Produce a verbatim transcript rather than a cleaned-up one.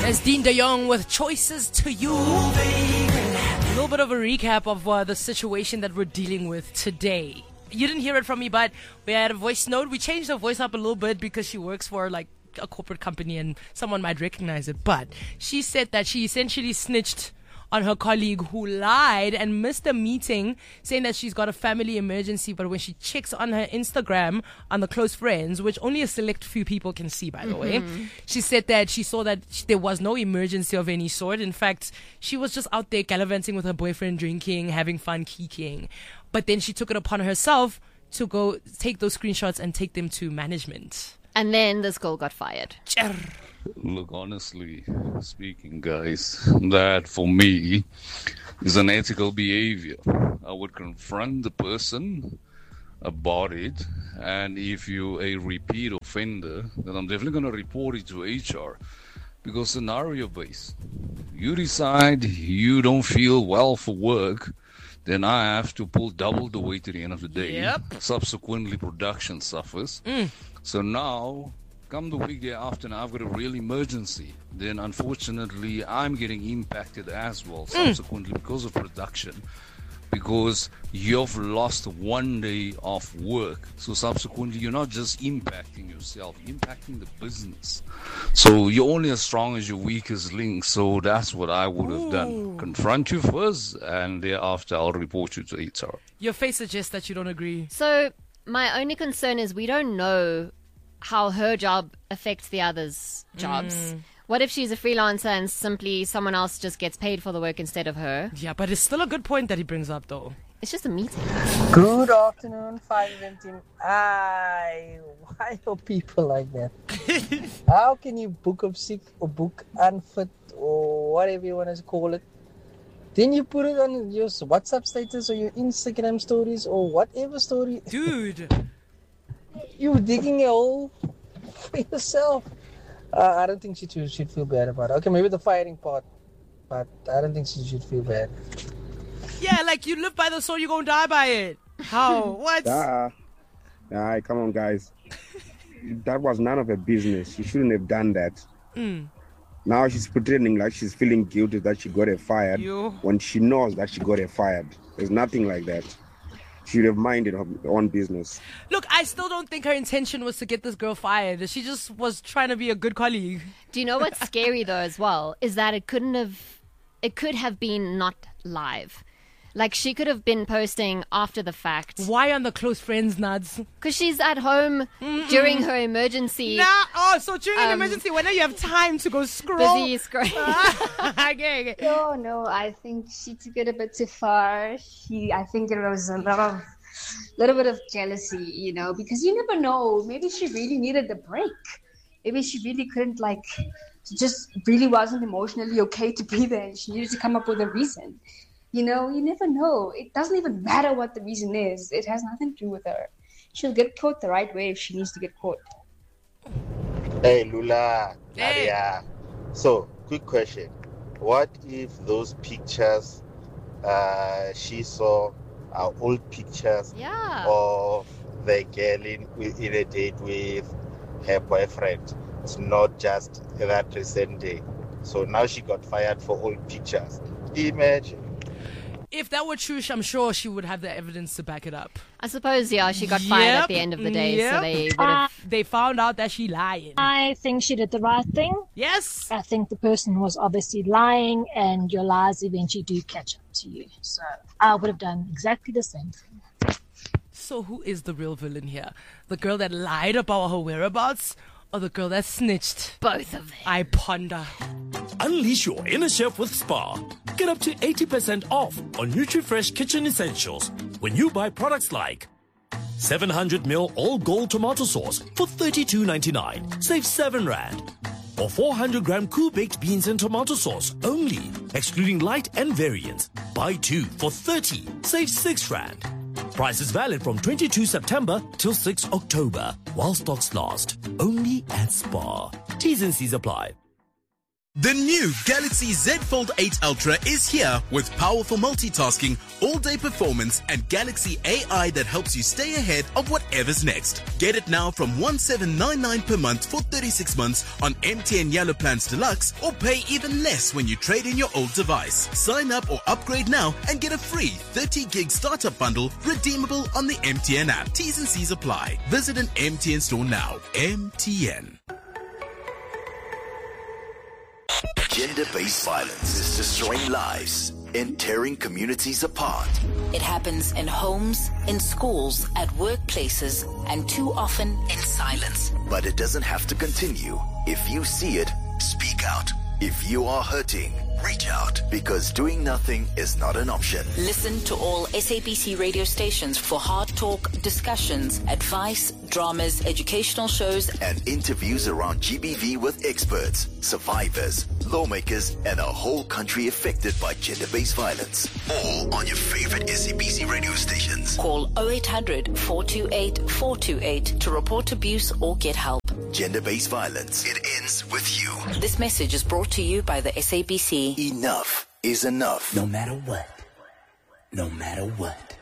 It's Dean De Jong with Choices to You. A little bit of a recap of uh, the situation that we're dealing with today. You didn't hear it from me, but we had a voice note. We changed her voice up a little bit because she works for like a corporate company and someone might recognize it. But she said that she essentially snitched on her colleague who lied and missed a meeting, saying that she's got a family emergency. But when she checks on her Instagram on the close friends, which only a select few people can see, by the mm-hmm. way, she said that she saw that there was no emergency of any sort. In fact, she was just out there gallivanting with her boyfriend, drinking, having fun, kikiing. But then she took it upon herself to go take those screenshots and take them to management. And then this girl got fired. Look, honestly speaking, guys, that for me is unethical behavior. I would confront the person about it, and if you're a repeat offender, then I'm definitely going to report it to H R, because scenario based. You decide you don't feel well for work, then I have to pull double the weight at the end of the day. Yep. Subsequently, production suffers. Mm. So now, come the week thereafter, and I've got a real emergency, then unfortunately I'm getting impacted as well, subsequently, mm. because of production, because you've lost one day of work. So subsequently, you're not just impacting yourself, you're impacting the business. So you're only as strong as your weakest link. So that's what I would have Ooh. done. Confront you first, and thereafter I'll report you to H R. Your face suggests that you don't agree. So my only concern is we don't know how her job affects the others' jobs. Mm. What if she's a freelancer and simply someone else just gets paid for the work instead of her? Yeah, but it's still a good point that he brings up, though. It's just a meeting. Good afternoon, five A M team. I why are people like that? How can you book up sick or book unfit or whatever you want to call it? Then you put it on your WhatsApp status or your Instagram stories or whatever story. Dude. You're digging a hole for yourself. Uh, I don't think she should, should feel bad about it. Okay, maybe the firing part, but I don't think she should feel bad. Yeah, like you live by the sword, you're going to die by it. How? What? Ah, uh, come on, guys. That was none of her business. She shouldn't have done that. Mm. Now she's pretending like she's feeling guilty that she got her fired you. when she knows that she got her fired. There's nothing like that. She would have minded her own business. Look, I still don't think her intention was to get this girl fired. She just was trying to be a good colleague. Do you know what's scary though as well? Is that it couldn't have, it could have been not live. Like she could have been posting after the fact. Why on the close friends, Nuds? Because she's at home Mm-mm. during her emergency. Nah, oh, so during um, an emergency, whenever you have time to go scroll. Busy scrolling. okay, okay. No, no, I think she took it a bit too far. She, I think it was a lot of, little bit of jealousy, you know, because you never know. Maybe she really needed a break. Maybe she really couldn't, like, she just really wasn't emotionally okay to be there. And she needed to come up with a reason. You know, you never know. It doesn't even matter what the reason is. It has nothing to do with her. She'll get caught the right way if she needs to get caught. Hey, Lula, hey. Nadia. So, quick question. What if those pictures uh, she saw are old pictures yeah. of the girl in, in a date with her boyfriend? It's not just that recent day. So now she got fired for old pictures. Imagine. If that were true, I'm sure she would have the evidence to back it up. I suppose, yeah, she got fired yep. at the end of the day, yep. so they would Uh, have... They found out that she lied. I think she did the right thing. Yes. I think the person was obviously lying, and your lies eventually do catch up to you. So I would have done exactly the same thing. So who is the real villain here? The girl that lied about her whereabouts, or the girl that snitched? Both of them. I ponder. Unleash your inner chef with Spar. Get up to eighty percent off on NutriFresh kitchen essentials when you buy products like seven hundred milliliters all gold tomato sauce for thirty-two ninety-nine, save seven rand. Or four hundred gram cool baked beans and tomato sauce only, excluding light and variants. Buy two for thirty, save six rand. Price is valid from twenty-second September till sixth October, while stocks last. Only at Spar. T's and C's apply. The new Galaxy Z Fold eight Ultra is here with powerful multitasking, all-day performance, and Galaxy A I that helps you stay ahead of whatever's next. Get it now from one seven nine nine per month for thirty-six months on M T N Yellow Plans Deluxe, or pay even less when you trade in your old device. Sign up or upgrade now and get a free thirty gig startup bundle redeemable on the M T N app. T's and C's apply. Visit an M T N store now. M T N. Gender-based violence is destroying lives and tearing communities apart. It happens in homes, in schools, at workplaces, and too often in silence. But it doesn't have to continue. If you see it, speak out. If you are hurting, reach out, because doing nothing is not an option. Listen to all S A B C radio stations for hard talk, discussions, advice, dramas, educational shows, and interviews around G B V with experts, survivors, lawmakers, and a whole country affected by gender-based violence. All on your favorite S A B C radio stations. Call oh eight hundred, four two eight, four two eight to report abuse or get help. Gender-based violence. It ends with you. This message is brought to you by the S A B C. Enough is enough. No matter what. No matter what.